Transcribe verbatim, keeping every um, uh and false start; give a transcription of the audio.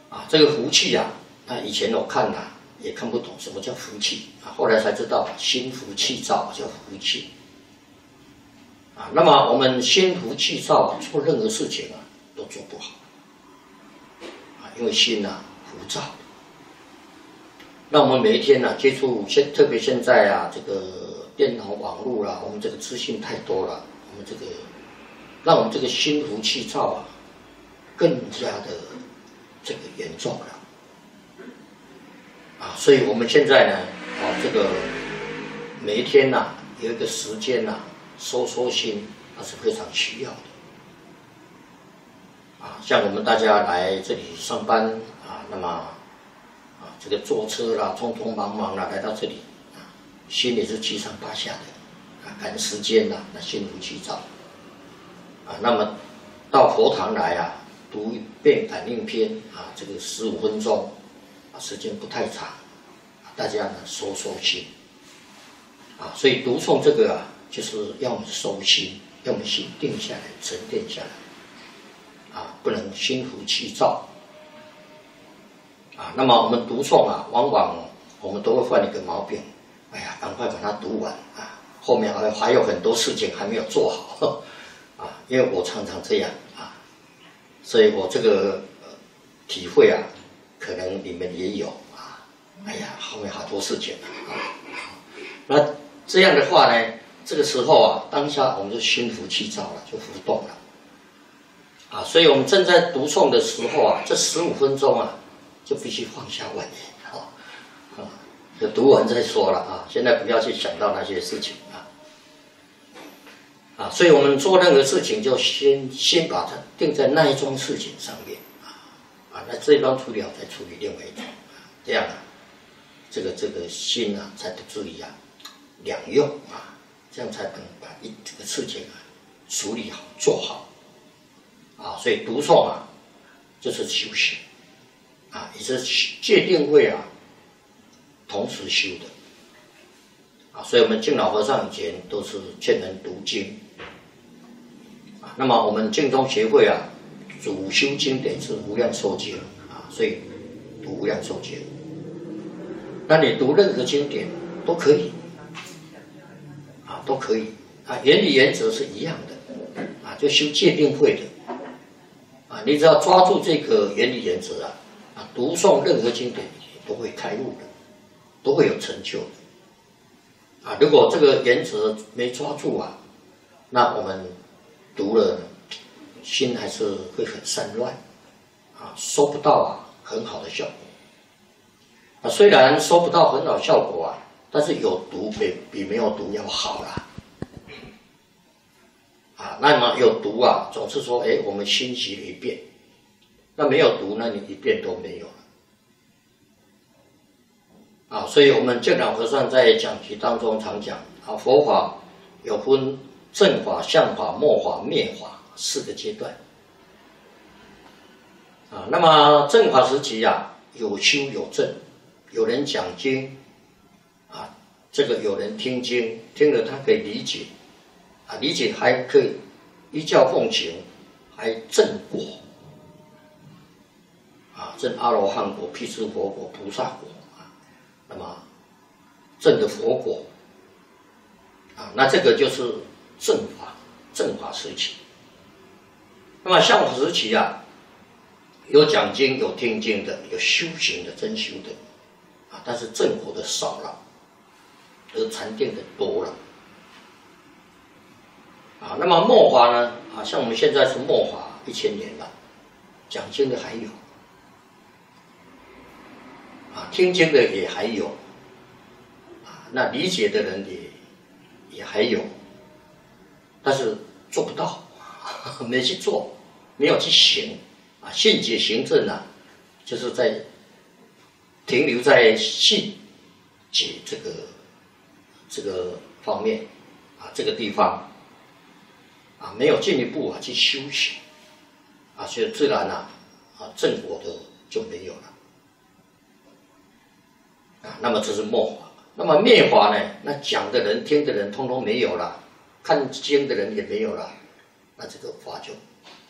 啊，这个福气啊，那以前我看呐、啊、也看不懂什么叫福气啊，后来才知道心浮气躁叫福气。啊，那么我们心浮气躁啊，做任何事情啊都做不好啊，因为心啊浮躁。那我们每一天呢、啊、接触现，特别现在啊这个电脑网络啦、啊，我们这个资讯太多了，我们这个让我们这个心浮气躁啊更加的这个严重了啊，所以我们现在呢啊这个每一天呐、啊、有一个时间呐、啊。收收心，那是非常需要的啊。像我们大家来这里上班啊，那么啊，这个坐车啦，匆匆忙忙啦，来到这里啊，心里是七上八下的啊，赶时间啦，那心浮气躁啊。那么到佛堂来啊，读一遍感应篇啊，这个十五分钟啊，时间不太长，大家呢收收心啊。所以读诵这个啊。就是要我们收心，要我们心定下来、沉淀下来，啊，不能心浮气躁，啊。那么我们读诵啊，往往我们都会犯一个毛病，哎呀，赶快把它读完啊，后面还还有很多事情还没有做好，啊，因为我常常这样啊，所以我这个、呃、体会啊，可能你们也有啊，哎呀，后面好多事情啊，那这样的话呢？这个时候啊，当下我们就心浮气躁了，就浮动了，啊，所以我们正在读诵的时候啊，这十五分钟啊，就必须放下妄念，啊，啊，就读完再说了啊，现在不要去想到那些事情啊，啊，所以我们做任何事情就先先把它定在那一桩事情上面啊，啊，那这一桩处理好再处理另外一桩，这样啊，这个这个心啊才不至于啊两用啊。这样才能把一这个事情啊处理好做好啊，所以读诵啊就是修行啊，也是戒定慧啊同时修的啊，所以我们敬老和尚以前都是劝人读经啊，那么我们净宗协会啊主修经典是无量寿经啊，所以读无量寿经，那你读任何经典都可以。啊，都可以啊，原理原则是一样的啊，就修戒定慧的啊，你只要抓住这个原理原则啊，啊，读诵任何经典都会开悟的，都会有成就的啊。如果这个原则没抓住啊，那我们读了心还是会很散乱啊，收不到啊很好的效果啊。虽然收不到很好效果啊。但是有读比比没有读要好啦，啊，那么有读啊，总是说，哎，我们新习了一遍，那没有读，那你一遍都没有了，啊，所以我们净老和尚在讲题当中常讲啊，佛法有分正法、相法、末法、灭法四个阶段，啊，那么正法时期啊，有修有证，有人讲经。啊，这个有人听经，听了他可以理解，啊，理解还可以依教奉行，还证果，啊，证阿罗汉果、辟支佛果、菩萨果啊，那么证的佛果，啊，那这个就是正法，正法时期。那么相法时期啊，有讲经、有听经的，有修行的、真修的，啊，但是正果的少了。而禅定的多了啊，那么末法呢？啊，像我们现在是末法一千年了，讲经的还有啊，听经的也还有啊，那理解的人也也还有，但是做不到，没去做，没有去行啊，信解行证啊，就是在停留在信解这个。这个方面啊，这个地方啊，没有进一步啊去修行啊，所以自然啊啊正果的就没有了啊。那么这是末法，那么灭法呢？那讲的人、听的人，通通没有了，看经的人也没有了，那这个法就